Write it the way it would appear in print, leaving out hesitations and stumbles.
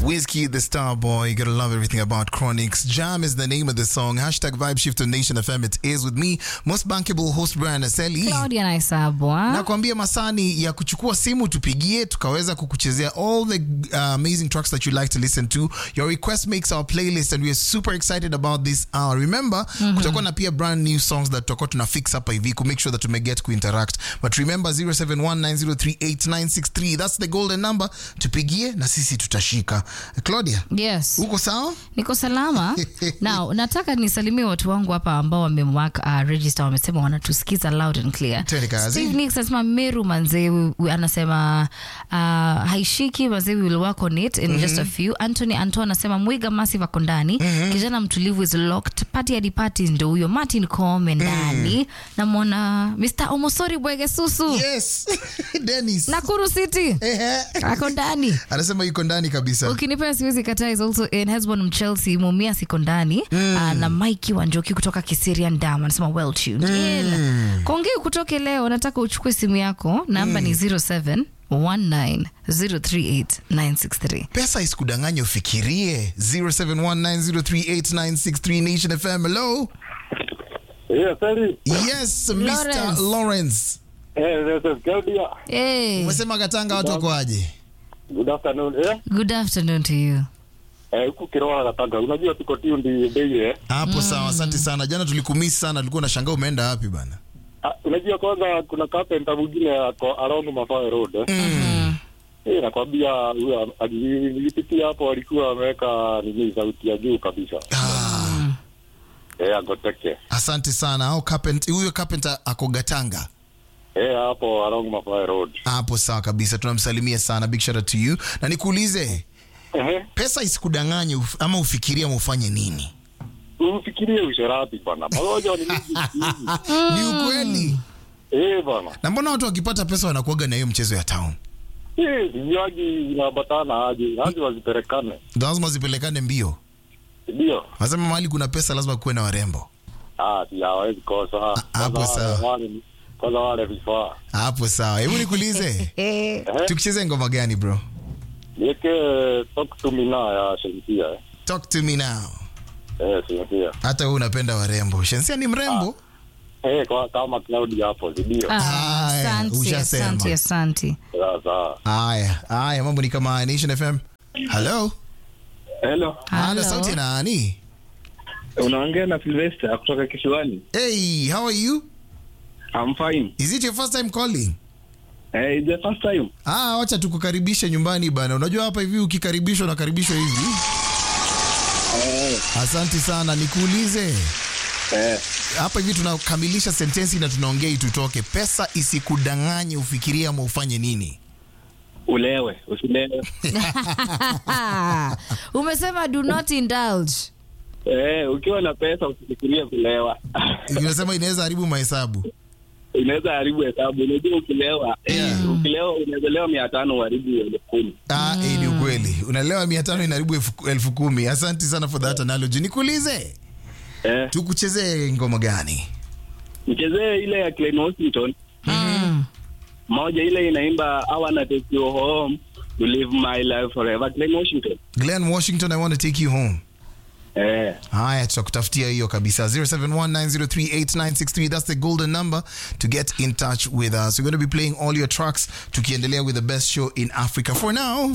Whiskey, the star boy. You gotta love everything about Chronix. Jam is the name of the song. Hashtag Vibe Shift on Nation FM. It is with me, most bankable host Brian Aseli. Claudia Naisabwa. Na kuambia masani ya kuchukua simu tupigie tukaweza kukuchezea all the amazing tracks that you like to listen to. Your request makes our playlist and we are super excited about this hour. Remember, kutakuwa na pia brand new songs that tutakuwa tuna fix hapa hivi to make sure that we get to interact. But remember 0719038963, that's the golden number. Tupigie na sisi tutashika. Claudia, Yes. uko sawa? Niko salama. Now, nataka nisalimie watu wangu hapa ambao wamemark register, wamesema wanatusikiza loud and clear. Steve Nix anasema Meru manze, anasema haishiki manze, we will work on it in just a few. Anthony Anton anasema Mwiga Massive ako ndani. Kijana mtulivu is locked. Party hadi party ndio huyo. Martin Kome ndani. Namwona Mr. Omosori Bwege Susu. Yes. Dennis. Nakuru City. Ako ndani. Anasema yuko ndani kabisa. Ukinipea siwezi kataa is also in Hesbon Chelsea. Mumia siko ndani. Na Mikey Wanjoki kutoka Kiserian Dam anasema well tuned in. Kongea kutoke leo, nataka uchukue simu yako. Namba ni 0719038963. Pesa isikudanganye ufikirie. 0719038963. Nation FM. Hello. Yes, sorry. Yes, Mr. Lawrence. This is Claudia. Hey. Umesema Katanga watu wako aje? Good afternoon. Good afternoon to you. Huku Kiroa Katanga. Unajua tuko tundi bei Hapo sawa, asante sana. Jana tulikumisi sana, tulikuwa na shangaa umeenda wapi bana? Unajua kwanza kuna carpenter mwingine around Mafawe Road. Nakwambia huyo alipitia hapo alikuwa ameweka nini sauti ya juu kabisa. Agoteke. Asante sana. Au huyo carpenter ako Gatanga. Hapo around Mafawe Road. Hapo sawa kabisa. Tunamsalimia sana. Big shout out to you. Na nikuulize, pesa isikudanganye ama ufikirie ama ufanye nini? Ufikirie usherati bana. Pamoja ni Ni ukweli. Bana. Na mbona watu wakipata pesa wanakuaga na hiyo mchezo ya town? Vinywaji inabatana aje. Lazima wazipelekane. Lazima zipelekane mbio. Ndio. Wasema mahali kuna pesa lazima kuwe na warembo. Si hawezi kosa. Hapo sawa. Kwanza wale vifaa. Hapo sawa. Hebu nikuulize. Tukicheze ngoma gani bro? Nieke Talk to Me Now ya Shensia. Talk to me now. Shensia. Hata wewe unapenda warembo. Shensia ni mrembo? Kwa kama Claudia hapo, ndio. Asante. Sawa. Haya, mambo ni kama Nation FM. Hello. Hello. Sauti nani? Unaongea na Sylvester kutoka Kisiwani. Hey, how are you? I'm fine. Is it your first time calling? It's the first time. Wacha tukukaribishe nyumbani bana. Unajua hapa hivi ukikaribishwa unakaribishwa hivi. Asante sana. Nikuulize. Hapa hivi tunakamilisha sentensi na tunaongea itutoke. Pesa isikudanganye ufikirie ama ufanye nini? Ulewe, usilewe. Umesema do not indulge. Ukiwa na pesa usifikirie kulewa. Unasema inaweza haribu mahesabu. Inaweza haribu hesabu. Unajua ukilewa, unaweza lewa 500 haribu 10,000. Ni ukweli. Unalewa 500 inaharibu 10,000. Asante sana for that analogy. Nikuulize. Tukuchezee ngoma gani? Nichezee ile ya Glen Washington. Moja ile inaimba I wanna take you home to live my life forever. Glen Washington, I want to take you home. Haya, tutakutafutia hiyo kabisa. 0719038963, that's the golden number to get in touch with us. We're going to be playing all your tracks tukiendelea with the best show in Africa. For now,